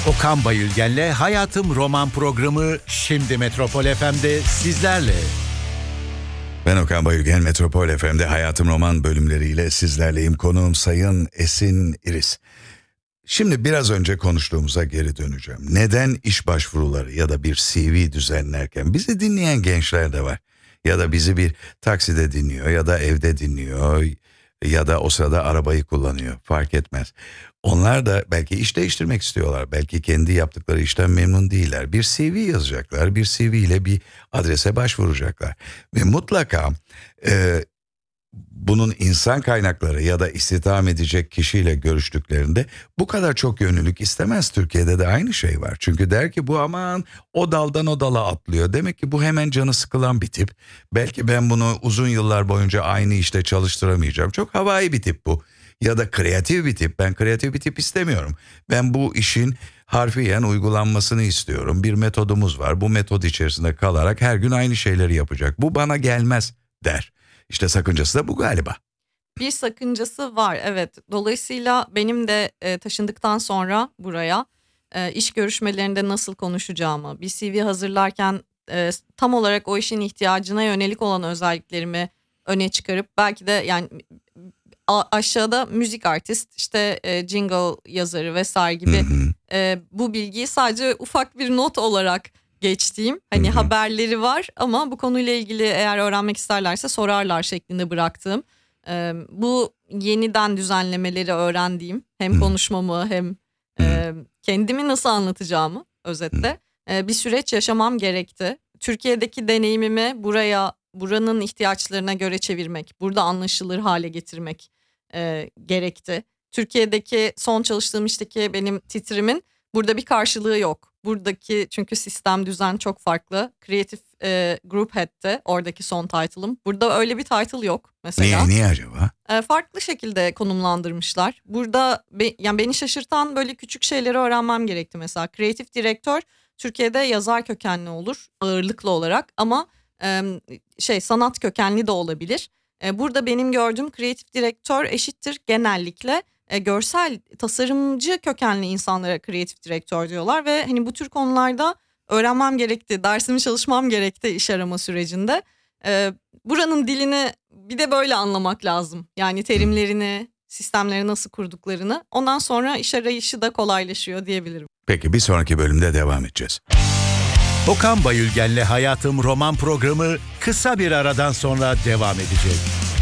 Okan Bayülgen'le Hayatım Roman programı şimdi Metropol FM'de sizlerle. Ben Okan Bayülgen, Metropol FM'de Hayatım Roman bölümleriyle sizlerleyim. Konuğum Sayın Esin İris. Şimdi biraz önce konuştuğumuza geri döneceğim. Neden iş başvuruları ya da bir CV düzenlerken bizi dinleyen gençler de var. Ya da bizi bir takside dinliyor ya da evde dinliyor ya da o sırada arabayı kullanıyor, fark etmez. Onlar da belki iş değiştirmek istiyorlar, belki kendi yaptıkları işten memnun değiller. Bir CV yazacaklar, bir CV ile bir adrese başvuracaklar. Ve mutlaka bunun insan kaynakları ya da istihdam edecek kişiyle görüştüklerinde bu kadar çok yönlülük istemez. Türkiye'de de aynı şey var. Çünkü der ki bu aman o daldan o dala atlıyor. Demek ki bu hemen canı sıkılan bir tip. Belki ben bunu uzun yıllar boyunca aynı işte çalıştıramayacağım. Çok havai bir tip bu. Ya da kreatif bir tip. Ben kreatif bir tip istemiyorum. Ben bu işin harfiyen uygulanmasını istiyorum. Bir metodumuz var. Bu metod içerisinde kalarak her gün aynı şeyleri yapacak. Bu bana gelmez der. İşte sakıncası da bu galiba. Bir sakıncası var, evet. Dolayısıyla benim de taşındıktan sonra buraya iş görüşmelerinde nasıl konuşacağımı, bir CV hazırlarken tam olarak o işin ihtiyacına yönelik olan özelliklerimi öne çıkarıp belki de yani aşağıda müzik artist, işte jingle yazarı vesaire gibi bu bilgiyi sadece ufak bir not olarak geçtiğim, hani haberleri var ama bu konuyla ilgili eğer öğrenmek isterlerse sorarlar şeklinde bıraktığım, bu yeniden düzenlemeleri öğrendiğim, hem konuşmamı hem kendimi nasıl anlatacağımı özetle bir süreç yaşamam gerekti. Türkiye'deki deneyimimi buranın ihtiyaçlarına göre çevirmek, burada anlaşılır hale getirmek gerekti. Türkiye'deki son çalıştığım işteki benim titrimin burada bir karşılığı yok. Buradaki çünkü sistem, düzen çok farklı. Creative Group Head'ti oradaki son title'ım. Burada öyle bir title yok mesela. Niye acaba? Farklı şekilde konumlandırmışlar. Burada yani beni şaşırtan böyle küçük şeyleri öğrenmem gerekti mesela. Kreatif direktör Türkiye'de yazar kökenli olur ağırlıklı olarak ama sanat kökenli de olabilir. Burada benim gördüğüm kreatif direktör eşittir genellikle görsel tasarımcı kökenli insanlara kreatif direktör diyorlar ve hani bu tür konularda öğrenmem gerekti, dersimi çalışmam gerekti iş arama sürecinde. Buranın dilini bir de böyle anlamak lazım. Yani terimlerini, sistemleri nasıl kurduklarını. Ondan sonra iş arayışı da kolaylaşıyor diyebilirim. Peki bir sonraki bölümde devam edeceğiz. Okan Bayülgen'le Hayatım Roman programı kısa bir aradan sonra devam edecek.